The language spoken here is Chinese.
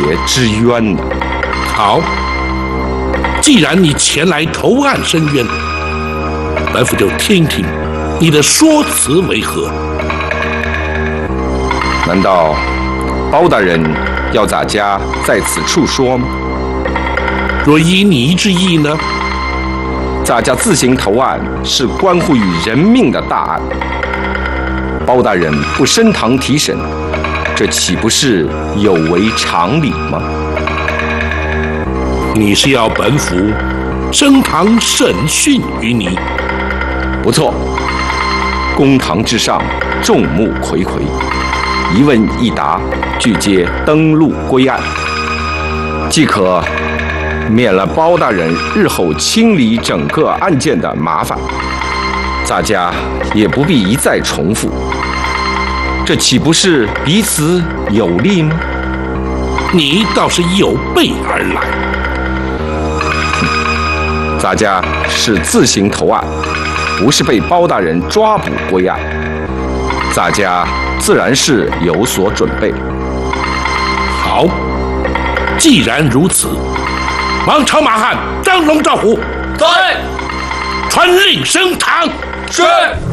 之冤呢。 好，既然你前来投案申冤，本府就听听你的说辞为何。 难道包大人要咱家在此处说吗？ 若依你之意呢？ 咱家自行投案是关乎于人命的大案，包大人不升堂提审，这岂不是有违常理吗？ 你是要本府升堂审讯于你？ 不错，公堂之上，众目睽睽，一问一答，俱皆登录归案，即可免了包大人日后清理整个案件的麻烦，大家也不必一再重复，这岂不是彼此有利吗？ 你倒是有备而来。 咱家是自行投案，不是被包大人抓捕归案，咱家自然是有所准备。 好，既然如此，王朝马汉张龙赵虎， 在， 传令升堂。 是。